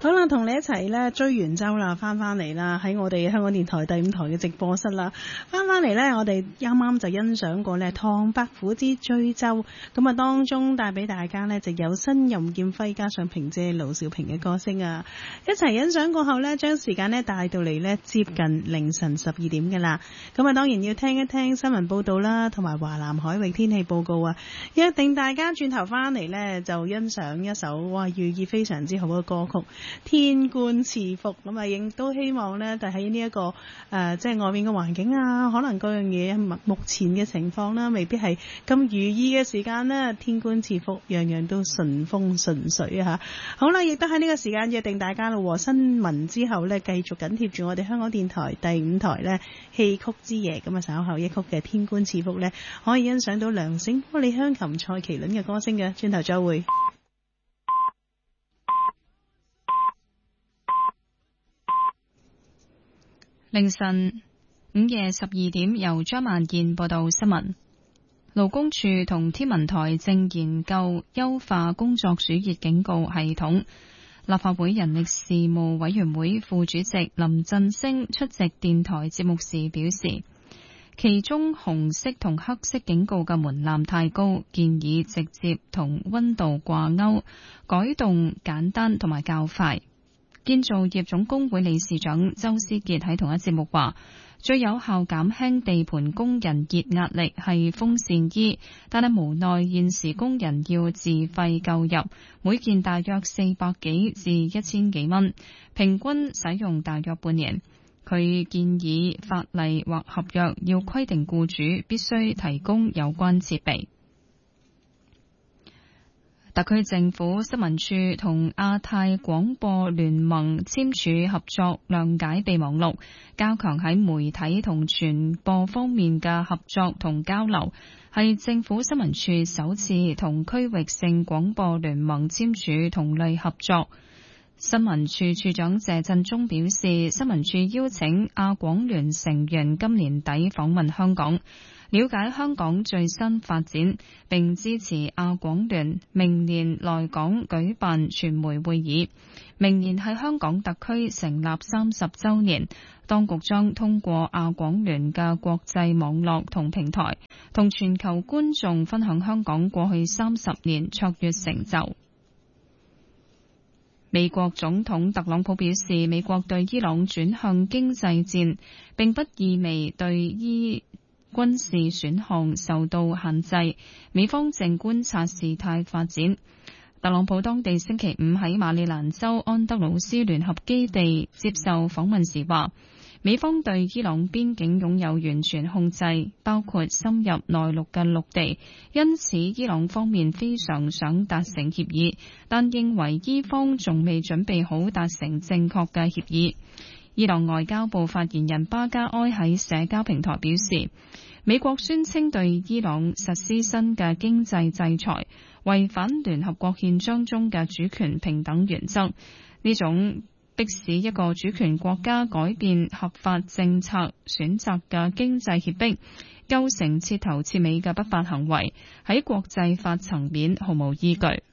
好啦，同你一齊咧追完週啦，翻嚟啦，喺我哋香港電台第5台嘅直播室啦，翻嚟咧，我哋啱啱就欣賞過咧《唐伯虎之追週》，咁啊當中帶俾大家咧就有新任劍輝加上萍姐盧兆平嘅歌聲啊，一齊欣賞過後咧，將時間咧帶到嚟咧接近凌晨12點嘅啦，咁啊當然要聽一聽新聞報道啦，同埋華南海域天氣報告啊，約定大家轉頭翻嚟咧就欣賞一首哇寓意非常之好嘅歌曲《天官賜福》，咁啊亦都希望咧就喺呢一個即係外面嘅環境啊，可能各樣嘢目前嘅情況啦，未必係咁如意嘅時間啦，天官賜福，樣樣都順風順水啊！好啦，亦都喺呢個時間約定大家咯，新聞之後呢，繼續緊貼住我哋香港電台第5台呢戲曲之夜，咁啊稍後一曲嘅天官賜福呢，可以欣賞到梁醒波、李香琴、蔡麒麟嘅歌聲嘅，轉頭再會。 凌晨午夜12點，由張萬燕報道新聞。勞工處同天文台正研究優化工作暑熱警告系統。立法會人力事務委員會副主席林振昇出席電台節目時表示，其中紅色同黑色警告嘅門檻太高，建議直接同溫度掛鈎，改動簡單同埋較快。建造業總工會理事長周思傑喺同一節目話，最有效減輕地盤工人熱壓力係風扇衣，但係無奈現時工人要自費購入，每件大約400幾至1000幾蚊，平均使用大約半年。佢建議法例或合約要規定僱主必須提供有關設備。特區政府新聞處同亞太廣播聯盟簽署合作諒解備忘錄，加強喺媒體同傳播方面嘅合作同交流，係政府新聞處首次同區域性廣播聯盟簽署同類合作。新聞處處長謝振中表示，新聞處邀請亞廣聯成員今年底訪問香港，了解香港最新發展，並支持亞廣聯明年來港舉辦傳媒會議。明年係香港特區成立30週年，當局將通過亞廣聯嘅國際網絡同平台，同全球觀眾分享香港過去30年卓越成就。美國總統特朗普表示，美國對伊朗轉向經濟戰，並不意味對軍事選項受到限制，美方正觀察事態發展。特朗普當地星期5喺馬里蘭州安德魯斯聯合基地接受訪問時話，美方對伊朗邊境擁有完全控制，包括深入內陸嘅陸地，因此伊朗方面非常想達成協議，但認為伊方仲未準備好達成正確嘅協議。伊朗外交部發言人巴加埃喺社交平台表示，美國宣稱對伊朗實施新嘅經濟制裁，違反聯合國憲章中嘅主權平等原則，呢種迫使一個主權國家改變合法政策選擇嘅經濟脅迫，構成徹頭徹尾嘅不法行為，喺國際法層面毫無依據。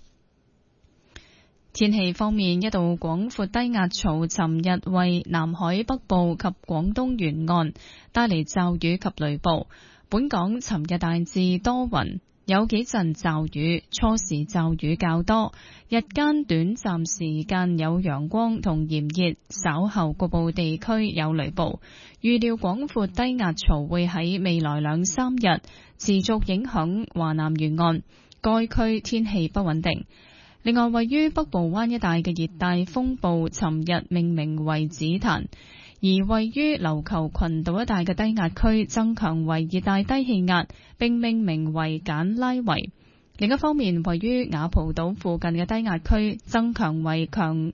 天氣方面，一道廣闊低壓槽尋日為南海北部及廣東沿岸帶嚟驟雨及雷暴。本港尋日大致多雲，有幾陣驟雨，初時驟雨較多，日間短暫時間有陽光同炎熱，稍後局部地區有雷暴。預料廣闊低壓槽會喺未來2-3日持續影響華南沿岸，該區天氣不穩定。另外，位於北部灣一帶嘅熱帶風暴尋日命名為紫檀，而位於琉球群島一帶嘅低壓區增強為熱帶低氣壓，並命名為簡拉維。另一方面，位於雅蒲島附近嘅低壓區增強為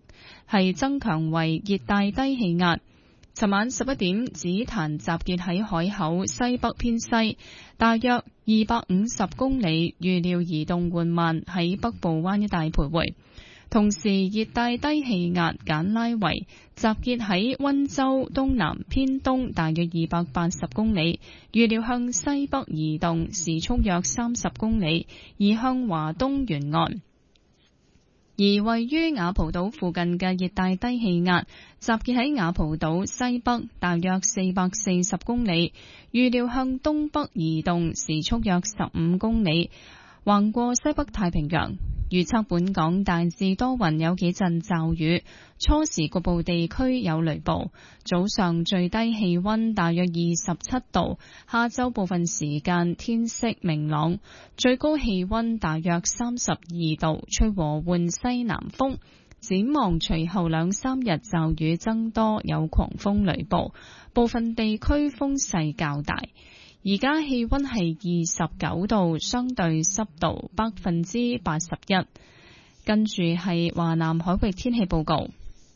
熱帶低氣壓。尋晚11點，紫檀集結喺海口西北偏西，大約250公里，預料移動緩慢喺北部灣一帶徘徊。同時，熱帶低氣壓簡拉維集結喺溫州東南偏東，大約280公里，預料向西北移動，時速約30公里，移向華東沿岸。 而位於雅蒲島附近嘅熱帶低氣壓集結喺雅蒲島西北大約440公里，預料向東北移動，時速約15公里，橫過西北太平洋。預測本港大致多雲，有幾陣驟雨，初時局部地區有雷暴。早上最低氣溫大約27度，下晝部分時間天色明朗，最高氣溫大約32度，吹和緩西南風。展望隨後2-3日驟雨增多，有狂風雷暴，部分地區風勢較大。而家氣溫係29度，相對濕度81%。跟住係華南海域天氣報告。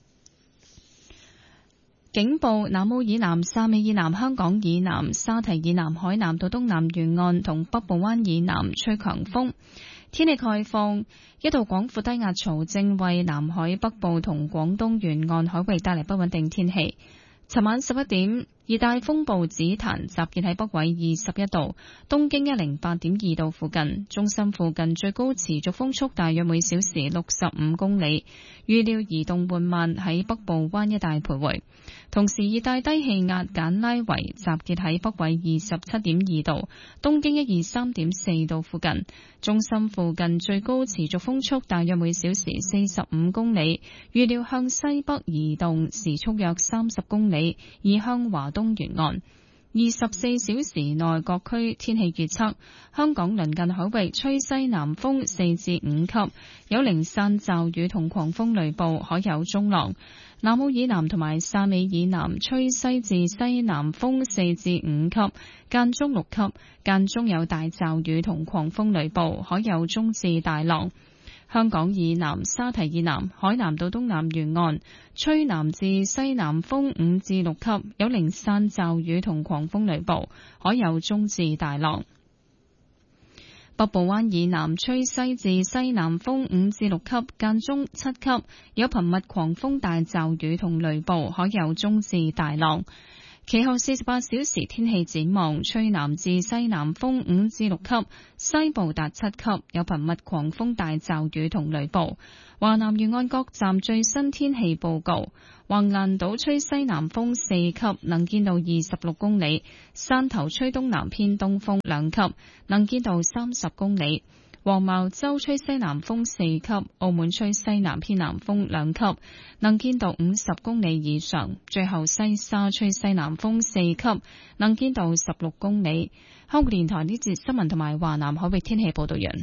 警報：南澳以南、汕尾以南、香港以南、沙堤以南、海南到東南沿岸同北部灣以南吹強風。天氣概況：一道廣闊低壓槽正為南海北部同廣東沿岸海域帶嚟不穩定天氣。尋晚11點，熱帶風暴紫檀集結喺北緯21度，東經108.2度附近，中心附近最高持續風速大約每小時65公里，預料移動緩慢喺北部灣一帶徘徊。同時，熱帶低氣壓簡拉維集結喺北緯27.2度，東經123.4度附近，中心附近最高持續風速大約每小時45公里，預料向西北移動，時速約30公里，移向華東沿岸。24小時內各區天氣預測：香港鄰近海域吹西南風4至5級，有零散驟雨同狂風雷暴，海有中浪。南澳以南同埋汕尾以南吹西至西南風4至5級，間中6級，間中有大驟雨同狂風雷暴，海有中至大浪。香港以南、沙堤以南、海南到東南沿岸吹南至西南風5至6級，有零散驟雨同狂風雷暴，海有中至大浪。北部灣以南吹西至西南風5至6級，間中7級，有頻密狂風大驟雨同雷暴，海有中至大浪。其後48小時天氣展望：吹南至西南風5至6級，西部達7級，有頻密狂風大驟雨同雷暴。華南沿岸各站最新天氣報告：橫瀾島吹西南風4級，能見度26公里；汕頭吹東南偏東風2級，能見度30公里；黃茅洲吹西南風4級，澳門吹西南偏南風2級，能見度50公里以上。最後西沙吹西南風4級，能見度16公里。香港電台呢節新聞同埋華南海域天氣報道完。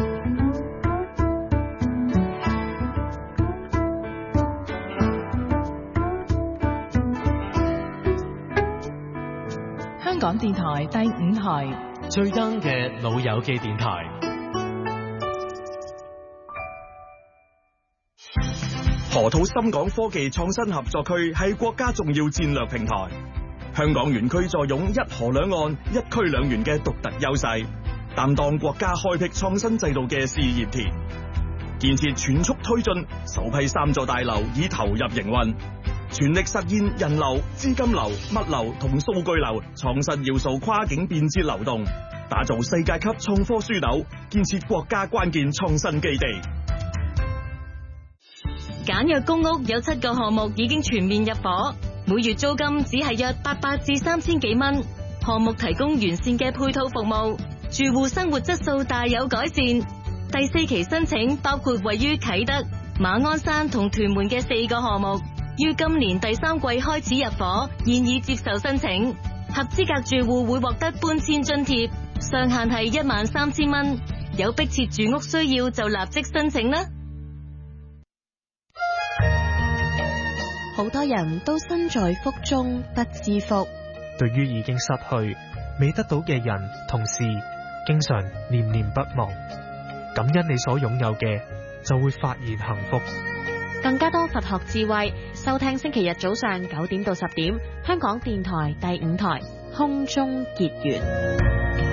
香港電台第5台最 young 嘅老友記電台。 河套深港科技創新合作區係國家重要戰略平台，香港園區坐擁一河兩岸、一區兩園嘅獨特優勢，擔當國家開闢創新制度嘅試驗田。建設全速推進，首批3座大樓已投入營運，全力實現人流、資金流、物流同數據流創新要素跨境便捷流動，打造世界級創科樞紐，建設國家關鍵創新基地。 簡約公屋有7個項目已經全面入伙，每月租金只係約800至3000幾蚊。項目提供完善嘅配套服務，住戶生活質素大有改善。第4期申請包括位於啟德、馬鞍山同屯門嘅4個項目，於今年第3季開始入伙，現已接受申請。合資格住戶會獲得搬遷津貼，上限係13000蚊。有迫切住屋需要就立即申請啦。 好多人都身在福中不知福， 對於已經失去未得到嘅人同事，經常念念不忘。感恩你所擁有嘅，就會發現幸福。 更加多佛學智慧，收聽星期日早上9點到10點，香港電台第5台空中結緣。